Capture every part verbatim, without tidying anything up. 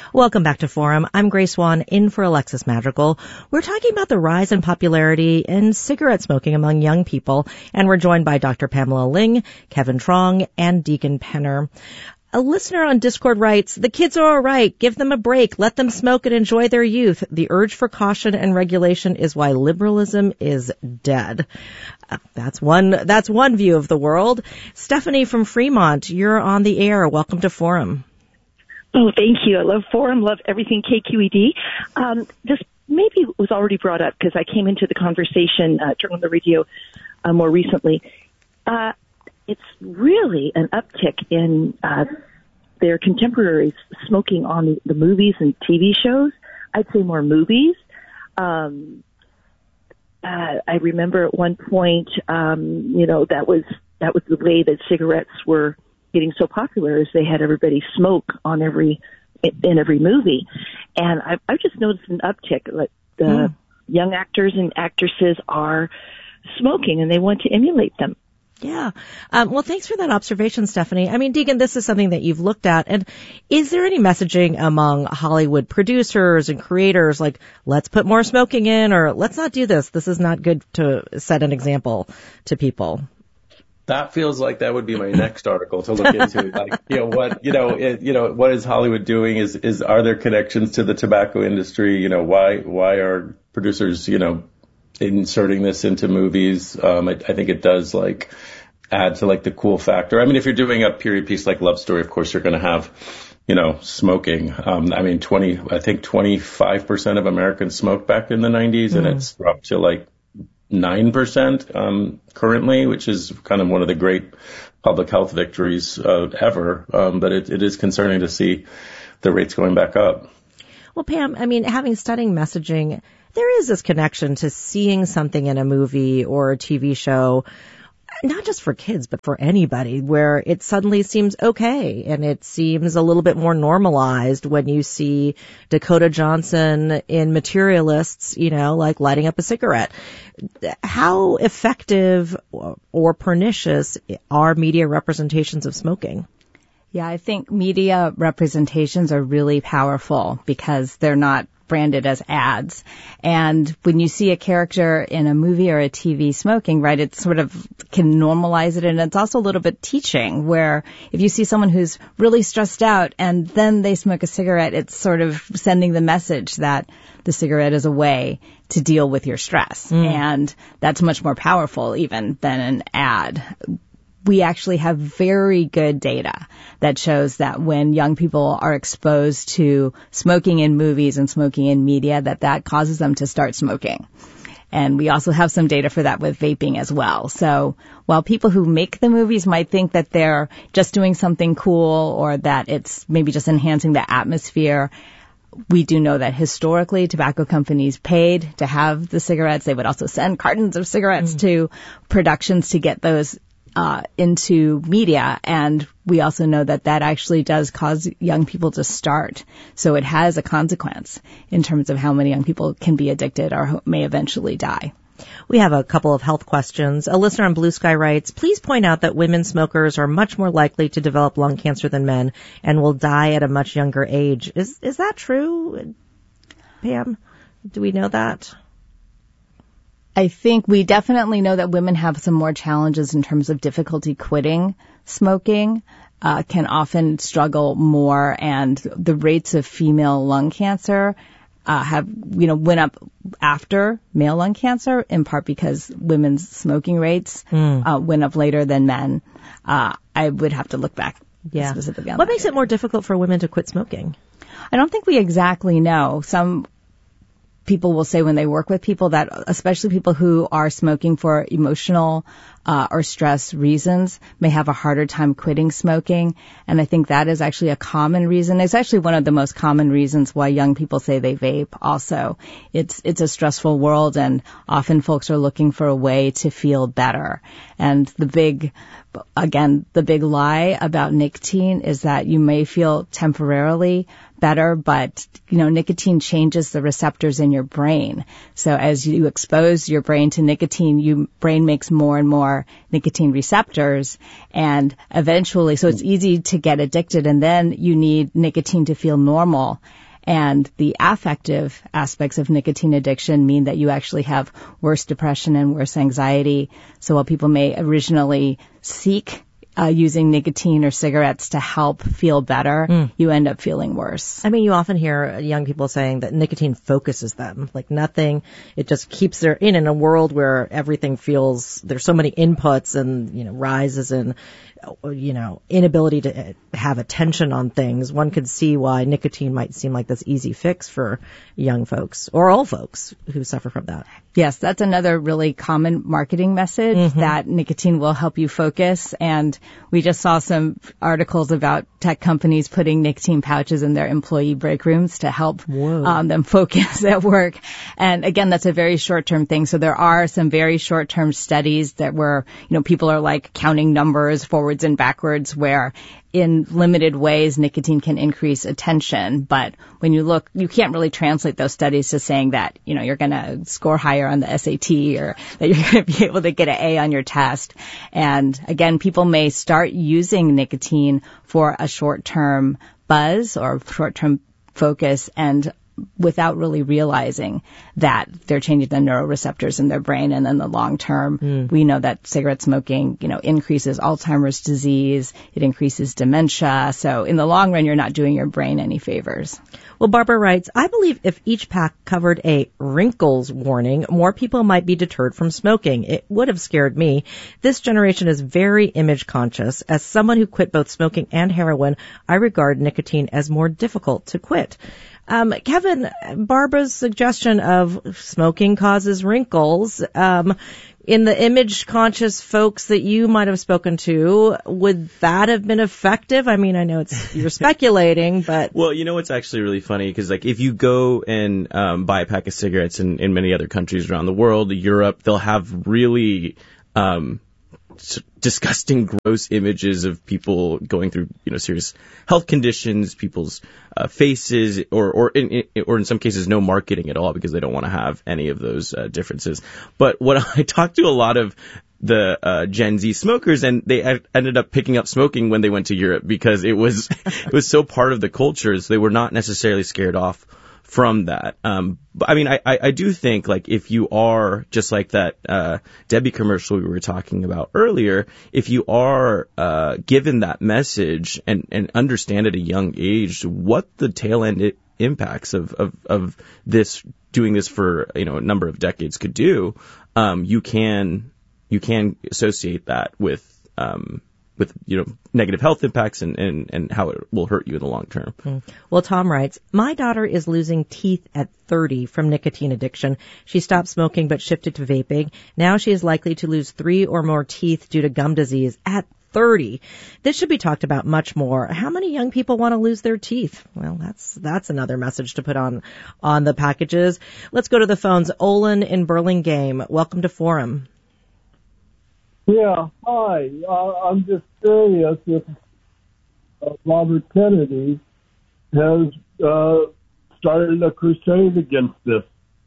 Welcome back to Forum. I'm Grace Swan, in for Alexis Madrigal. We're talking about the rise in popularity in cigarette smoking among young people, and we're joined by Doctor Pamela Ling, Kevin Trong, and Deacon Penner. A listener on Discord writes, the kids are all right. Give them a break. Let them smoke and enjoy their youth. The urge for caution and regulation is why liberalism is dead. Uh, that's one, that's one view of the world. Stephanie from Fremont, you're on the air. Welcome to Forum. Oh, thank you. I love Forum, love everything K Q E D. Um, this maybe was already brought up because I came into the conversation, uh, turned on the radio uh, more recently. Uh, it's really an uptick in uh, their contemporaries smoking on the, the movies and T V shows. I'd say more movies. Um, uh, I remember at one point, um, you know, that was that was the way that cigarettes were getting so popular, is they had everybody smoke on every in every movie, and I've, I've just noticed an uptick. Like the mm. young actors and actresses are smoking, and they want to emulate them. Yeah. Um, well, thanks for that observation, Stephanie. I mean, Deacon, this is something that you've looked at. And is there any messaging among Hollywood producers and creators like, let's put more smoking in, or let's not do this? This is not good to set an example to people. That feels like that would be my next article to look into. Like, you know, what, you know, it, you know, what is Hollywood doing? Is, is, are there connections to the tobacco industry? You know, why, why are producers, you know, inserting this into movies? Um, I, I think it does like add to like the cool factor. I mean, if you're doing a period piece like Love Story, of course you're going to have, you know, smoking. Um, I mean, twenty, I think twenty-five percent of Americans smoked back in the nineties, mm. and it's dropped to like nine percent um, currently, which is kind of one of the great public health victories uh, ever. Um, but it, it is concerning to see the rates going back up. Well, Pam, I mean, having studying messaging, there is this connection to seeing something in a movie or a T V show, not just for kids, but for anybody, where it suddenly seems okay and it seems a little bit more normalized when you see Dakota Johnson in Materialists, you know, like lighting up a cigarette. How effective or pernicious are media representations of smoking? Yeah, I think media representations are really powerful because they're not branded as ads. And when you see a character in a movie or a T V smoking, right, it sort of can normalize it. And it's also a little bit teaching, where if you see someone who's really stressed out and then they smoke a cigarette, it's sort of sending the message that the cigarette is a way to deal with your stress. Mm. And that's much more powerful even than an ad. We actually have very good data that shows that when young people are exposed to smoking in movies and smoking in media, that that causes them to start smoking. And we also have some data for that with vaping as well. So while people who make the movies might think that they're just doing something cool or that it's maybe just enhancing the atmosphere, we do know that historically tobacco companies paid to have the cigarettes. They would also send cartons of cigarettes mm. to productions to get those Uh, into media, and we also know that that actually does cause young people to start. So it has a consequence in terms of how many young people can be addicted or may eventually die. We have a couple of health questions. A listener on Blue Sky writes, please point out that women smokers are much more likely to develop lung cancer than men and will die at a much younger age. Is is that true, Pam? Do we know that? I think we definitely know that women have some more challenges in terms of difficulty quitting smoking, uh, can often struggle more, and the rates of female lung cancer uh, have, you know, went up after male lung cancer, in part because women's smoking rates mm. uh, went up later than men. Uh, I would have to look back yeah. specifically on What that. makes it more difficult for women to quit smoking? I don't think we exactly know. Some people will say when they work with people that, especially people who are smoking for emotional uh, or stress reasons, may have a harder time quitting smoking. And I think that is actually a common reason. It's actually one of the most common reasons why young people say they vape also. It's, it's a stressful world, and often folks are looking for a way to feel better. And the big, again, the big lie about nicotine is that you may feel temporarily better, but, you know, nicotine changes the receptors in your brain. So as you expose your brain to nicotine, your brain makes more and more your nicotine receptors, and eventually, so it's easy to get addicted, and then you need nicotine to feel normal. And the affective aspects of nicotine addiction mean that you actually have worse depression and worse anxiety. So while people may originally seek uh, using nicotine or cigarettes to help feel better, mm. you end up feeling worse. I mean, you often hear young people saying that nicotine focuses them, like nothing. It just keeps their in in a world where everything feels, there's so many inputs and, you know, rises in, you know, inability to have attention on things. One could see why nicotine might seem like this easy fix for young folks or all folks who suffer from that. Yes, that's another really common marketing message, mm-hmm. that nicotine will help you focus. And we just saw some articles about tech companies putting nicotine pouches in their employee break rooms to help um, them focus at work. And again, that's a very short-term thing. So there are some very short-term studies that where, you know, people are like counting numbers forwards and backwards, where in limited ways nicotine can increase attention. But when you look, you can't really translate those studies to saying that, you know, you're going to score higher on the S A T or that you're going to be able to get an A on your test. And again, people may start using nicotine for a short-term buzz or short-term focus, and without really realizing that they're changing the neuroreceptors in their brain. And in the long term, mm. we know that cigarette smoking, you know, increases Alzheimer's disease. It increases dementia. So in the long run, you're not doing your brain any favors. Well, Barbara writes, I believe if each pack covered a wrinkles warning, more people might be deterred from smoking. It would have scared me. This generation is very image conscious. As someone who quit both smoking and heroin, I regard nicotine as more difficult to quit. Um, Kevin, Barbara's suggestion of smoking causes wrinkles, um, in the image-conscious folks that you might have spoken to, would that have been effective? I mean, I know it's you're speculating, but... Well, you know what's actually really funny? Because, like, if you go and um, buy a pack of cigarettes in, in many other countries around the world, Europe, they'll have really... Um, disgusting, gross images of people going through, you know, serious health conditions, people's uh, faces, or or in, in or in some cases no marketing at all because they don't want to have any of those uh, differences. But what I talked to a lot of the uh, Gen Z smokers, and they had ended up picking up smoking when they went to Europe because it was it was so part of the culture, so they were not necessarily scared off from that. Um, but I mean, I, I, I do think, like, if you are just like that, uh, Debbie commercial we were talking about earlier, if you are, uh, given that message and, and understand at a young age what the tail end it, impacts of, of, of this, doing this for, you know, a number of decades could do, um, you can, you can associate that with, um, with, you know, negative health impacts and, and, and how it will hurt you in the long term. Mm. Well, Tom writes, my daughter is losing teeth at thirty from nicotine addiction. She stopped smoking but shifted to vaping. Now she is likely to lose three or more teeth due to gum disease at thirty. This should be talked about much more. How many young people want to lose their teeth? Well, that's that's another message to put on on the packages. Let's go to the phones. Olin in Burlingame. Welcome to Forum. Yeah, hi. Uh, I'm just curious if uh, Robert Kennedy has uh, started a crusade against this.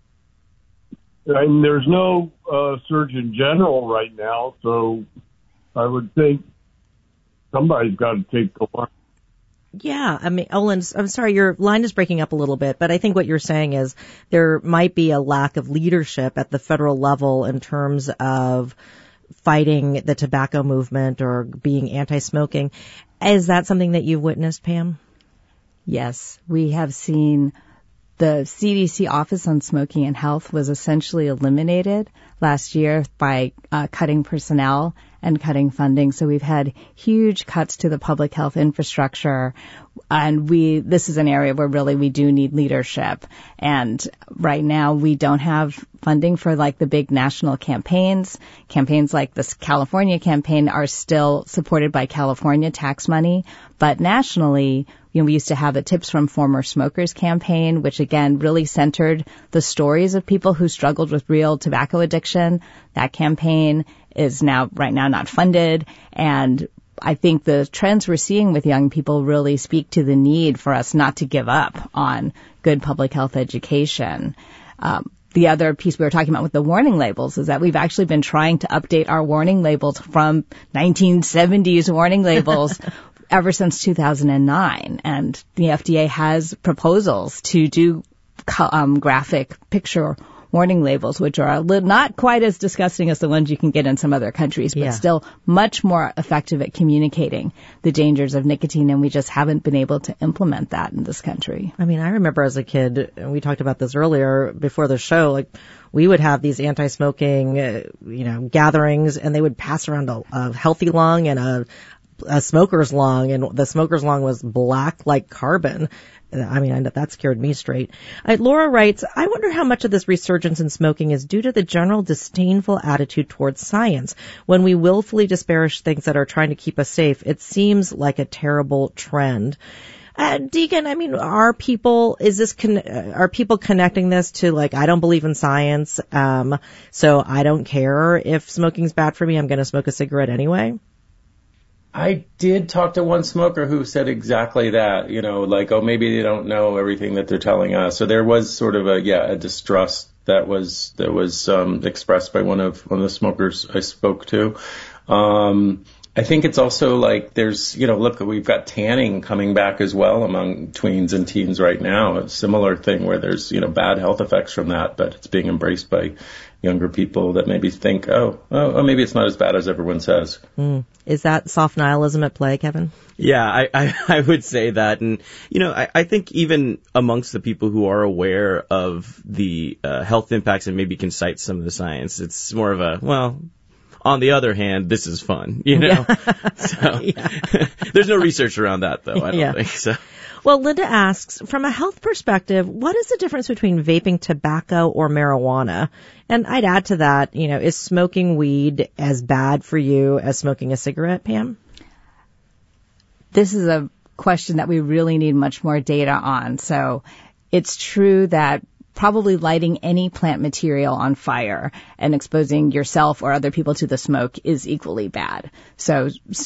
I mean, there's no uh, Surgeon General right now, so I would think somebody's got to take the line. Yeah, I mean, Olin, I'm sorry, your line is breaking up a little bit, but I think what you're saying is there might be a lack of leadership at the federal level in terms of fighting the tobacco movement or being anti-smoking. Is that something that you've witnessed, Pam? Yes, we have seen the C D C Office on Smoking and Health was essentially eliminated last year by uh, cutting personnel and cutting funding. So we've had huge cuts to the public health infrastructure. And we, this is an area where really we do need leadership. And right now we don't have funding for like the big national campaigns. Campaigns like this California campaign are still supported by California tax money. But nationally, you know, we used to have a Tips from Former Smokers campaign, which again really centered the stories of people who struggled with real tobacco addiction. That campaign is now, right now, not funded. And I think the trends we're seeing with young people really speak to the need for us not to give up on good public health education. Um, the other piece we were talking about with the warning labels is that we've actually been trying to update our warning labels from nineteen seventies warning labels ever since two thousand nine. And the F D A has proposals to do um, graphic picture warning labels, which are a li- not quite as disgusting as the ones you can get in some other countries, but yeah. still much more effective at communicating the dangers of nicotine, and we just haven't been able to implement that in this country. I mean, I remember as a kid, and we talked about this earlier before the show, like we would have these anti-smoking, uh, you know, gatherings, and they would pass around a, a healthy lung and a a smoker's lung, and the smoker's lung was black like carbon. I mean, that scared me straight. Uh, Laura writes, I wonder how much of this resurgence in smoking is due to the general disdainful attitude towards science. When we willfully disparage things that are trying to keep us safe, it seems like a terrible trend. Uh, Deacon, I mean, are people, is this, con- are people connecting this to like, I don't believe in science, um, so I don't care if smoking's bad for me, I'm going to smoke a cigarette anyway? I did talk to one smoker who said exactly that, you know, like, oh, maybe they don't know everything that they're telling us. So there was sort of a, yeah, a distrust that was, that was, um, expressed by one of, one of the smokers I spoke to. Um, I think it's also like there's, you know, look, we've got tanning coming back as well among tweens and teens right now. A similar thing where there's, you know, bad health effects from that, but it's being embraced by younger people that maybe think, oh, oh, oh maybe it's not as bad as everyone says. Mm. Is that soft nihilism at play, Kevin? Yeah, I, I, I would say that. And, you know, I, I think even amongst the people who are aware of the uh, health impacts and maybe can cite some of the science, it's more of a, well, on the other hand, this is fun, you know? Yeah. So there's no research around that, though, I don't yeah. think so. Well, Linda asks, from a health perspective, what is the difference between vaping tobacco or marijuana? And I'd add to that, you know, is smoking weed as bad for you as smoking a cigarette, Pam? This is a question that we really need much more data on. So it's true that probably lighting any plant material on fire and exposing yourself or other people to the smoke is equally bad. So